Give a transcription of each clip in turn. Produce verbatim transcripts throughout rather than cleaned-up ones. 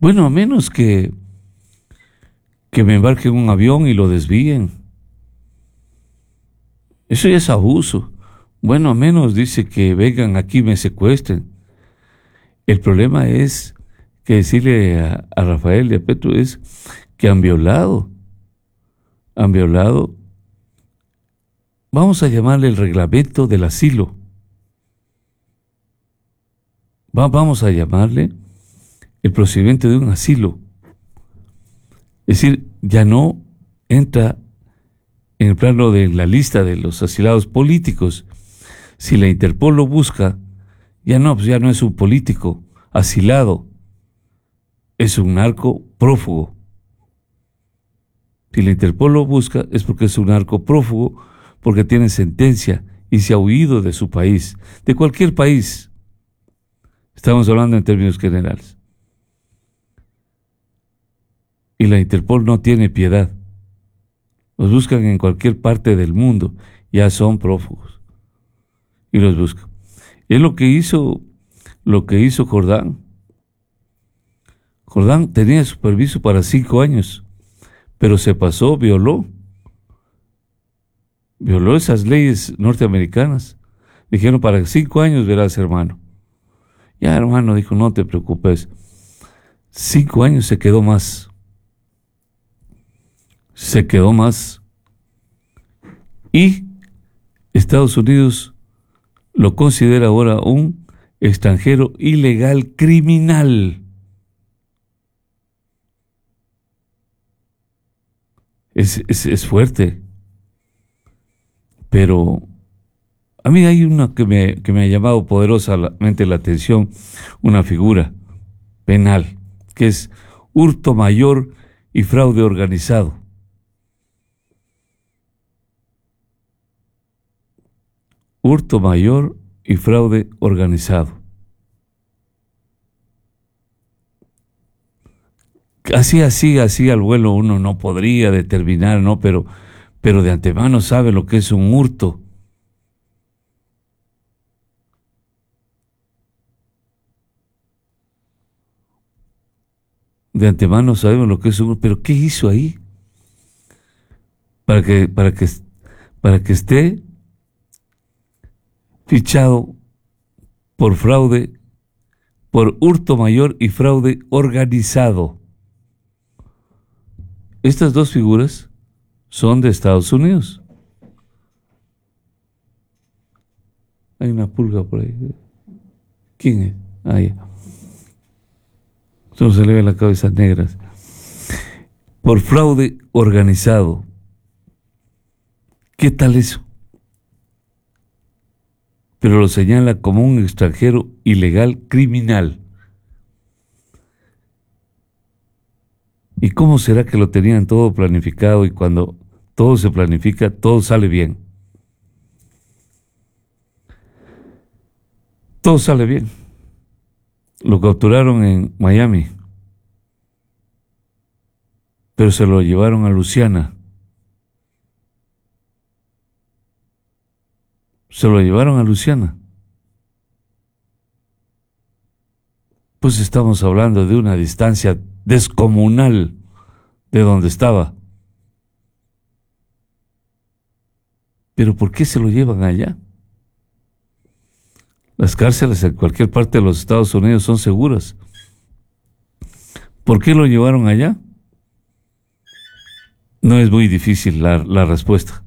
Bueno, a menos que, que me embarque en un avión y lo desvíen. Eso ya es abuso. Bueno, a menos dice que vengan aquí y me secuestren. El problema es que decirle a, a Rafael y a Petro es que han violado, han violado, vamos a llamarle el reglamento del asilo. Va, vamos a llamarle el procedimiento de un asilo. Es decir, ya no entra en el plano de la lista de los asilados políticos. Si la Interpol lo busca, ya no, pues ya no es un político asilado, es un narco prófugo. Si la Interpol lo busca es porque es un narco prófugo, porque tiene sentencia y se ha huido de su país, de cualquier país. Estamos hablando en términos generales. Y la Interpol no tiene piedad. Los buscan en cualquier parte del mundo, ya son prófugos. Y los buscan. Es lo que hizo, lo que hizo Jordán. Jordán tenía su permiso para cinco años, pero se pasó, violó. Violó esas leyes norteamericanas. Dijeron, para cinco años verás, hermano. Ya, hermano, dijo, no te preocupes. Cinco años se quedó más. Se quedó más. Y Estados Unidos lo considera ahora un extranjero ilegal criminal. Es, es, es fuerte. Pero a mí hay una que me, que me ha llamado poderosamente la atención, una figura penal, que es hurto mayor y fraude organizado. Hurto mayor y fraude organizado. Así, así, así al vuelo uno no podría determinar, ¿no? Pero, pero de antemano sabe lo que es un hurto. De antemano sabemos lo que es un hurto. Pero ¿qué hizo ahí? Para que, para que, para que esté fichado por fraude, por hurto mayor y fraude organizado. Estas dos figuras son de Estados Unidos. Hay una pulga por ahí. ¿Quién es? Ah, ya. Solo se le ve las cabezas negras. Por fraude organizado. ¿Qué tal eso? Pero lo señala como un extranjero ilegal criminal. ¿Y cómo será que lo tenían todo planificado y cuando todo se planifica, todo sale bien? Todo sale bien. Lo capturaron en Miami, pero se lo llevaron a Luisiana. Se lo llevaron a Luisiana. Pues estamos hablando de una distancia descomunal de donde estaba. Pero ¿por qué se lo llevan allá? Las cárceles en cualquier parte de los Estados Unidos son seguras. ¿Por qué lo llevaron allá? No es muy difícil la, la respuesta.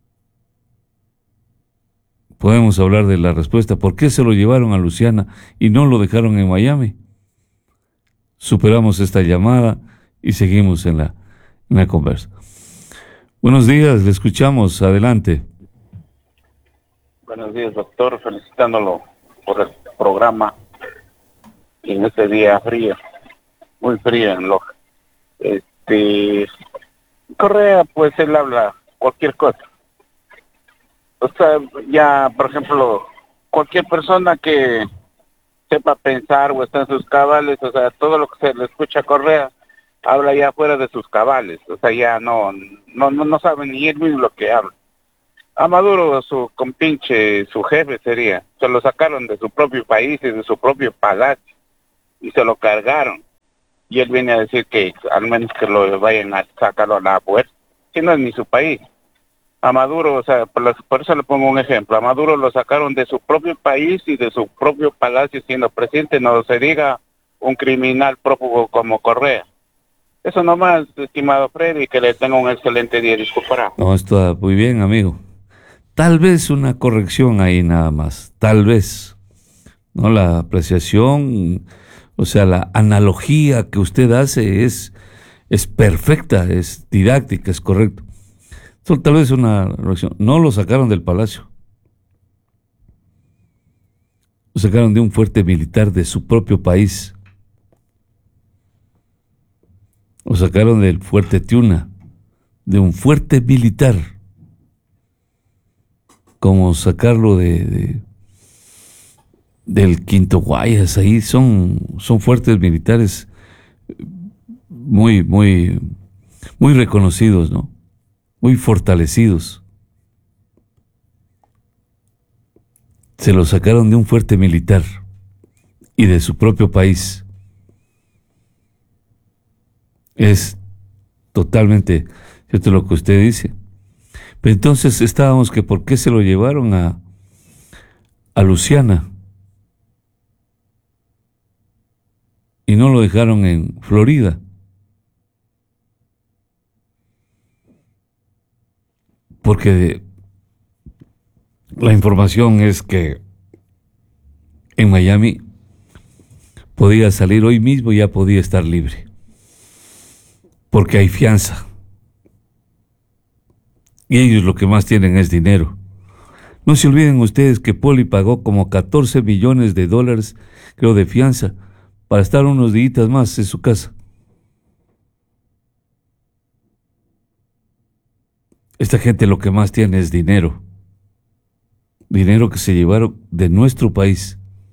Podemos hablar de la respuesta. ¿Por qué se lo llevaron a Luisiana y no lo dejaron en Miami? Superamos esta llamada y seguimos en la, en la conversa. Buenos días, le escuchamos. Adelante. Buenos días, doctor. Felicitándolo por el programa en este día frío, muy frío en Loja. Este, Correa, pues él habla cualquier cosa. O sea, ya, por ejemplo, cualquier persona que sepa pensar o está en sus cabales, o sea, todo lo que se le escucha a Correa, habla ya fuera de sus cabales, o sea, ya no, no, no, no sabe ni él mismo lo que habla. A Maduro, su compinche, su jefe sería, se lo sacaron de su propio país y de su propio palacio, y se lo cargaron. y él viene a decir que al menos que lo vayan a sacarlo a la fuerza, si no es ni su país. A Maduro, o sea, por, las, por eso le pongo un ejemplo, a Maduro lo sacaron de su propio país y de su propio palacio siendo presidente, no se diga un criminal prófugo como Correa. Eso nomás, estimado Freddy, que le tenga un excelente día, disculpará. No, está muy bien, amigo. Tal vez una corrección ahí nada más, tal vez, ¿no? La apreciación, o sea, la analogía que usted hace es, es perfecta, es didáctica, es correcto. Solo tal vez una corrección. No lo sacaron del palacio. Lo sacaron de un fuerte militar de su propio país. Lo sacaron del fuerte Tiuna, de un fuerte militar. Como sacarlo de, de del Quinto Guayas, ahí son, son fuertes militares muy, muy, muy reconocidos, ¿no? Muy fortalecidos. Se lo sacaron de un fuerte militar y de su propio país. Es totalmente cierto lo que usted dice. Pero entonces estábamos que por qué se lo llevaron a, a Luciana y no lo dejaron en Florida. Porque la información es que en Miami podía salir hoy mismo y ya podía estar libre. Porque hay fianza. Y ellos lo que más tienen es dinero. No se olviden ustedes que Poli pagó como catorce millones de dólares, creo, de fianza, para estar unos días más en su casa. Esta gente lo que más tiene es dinero. Dinero que se llevaron de nuestro país.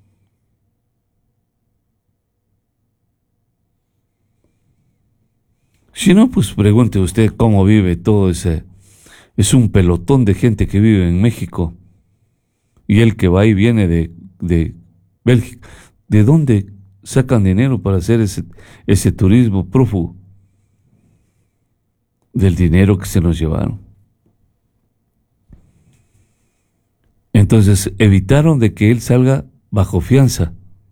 Si no, pues pregunte usted cómo vive todo ese... Es un pelotón de gente que vive en México. Y el que va y viene de, de Bélgica. ¿De dónde sacan dinero para hacer ese, ese turismo prófugo? Del dinero que se nos llevaron. Entonces evitaron de que él salga bajo fianza.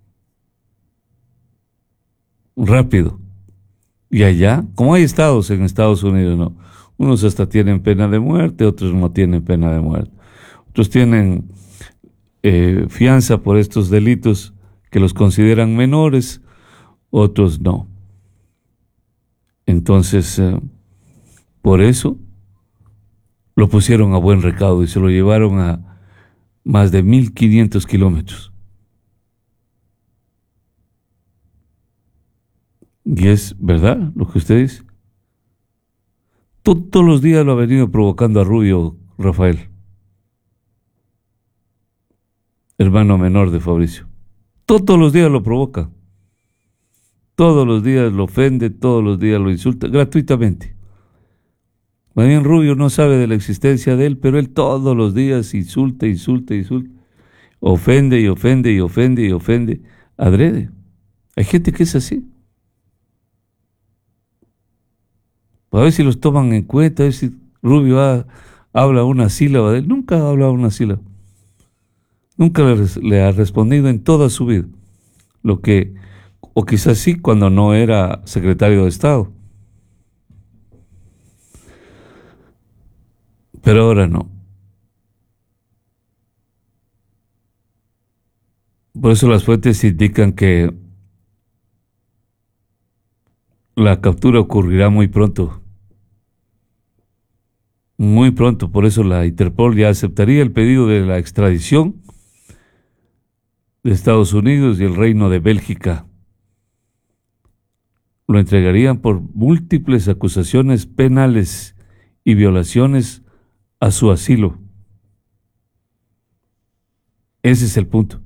Rápido. Y allá, como hay estados en Estados Unidos, ¿no? Unos hasta tienen pena de muerte, otros no tienen pena de muerte. Otros tienen eh, fianza por estos delitos que los consideran menores, otros no. Entonces, eh, por eso lo pusieron a buen recaudo y se lo llevaron a más de mil quinientos kilómetros. Y es verdad lo que usted dice. Todos los días lo ha venido provocando a Rubio Rafael, hermano menor de Fabricio. Todos los días lo provoca. Todos los días lo ofende, todos los días lo insulta, gratuitamente. Más bien Rubio no sabe de la existencia de él, pero él todos los días insulta, insulta, insulta. Ofende y ofende y ofende y ofende. Adrede. Hay gente que es así. A ver si los toman en cuenta, a ver si Rubio ha, habla una sílaba de él. Nunca ha hablado una sílaba. Nunca le, le ha respondido en toda su vida. Lo que, o quizás sí, cuando no era secretario de Estado. Pero ahora no. Por eso las fuentes indican que la captura ocurrirá muy pronto. Muy pronto, por eso la Interpol ya aceptaría el pedido de la extradición de Estados Unidos y el Reino de Bélgica. Lo entregarían por múltiples acusaciones penales y violaciones a su asilo. Ese es el punto.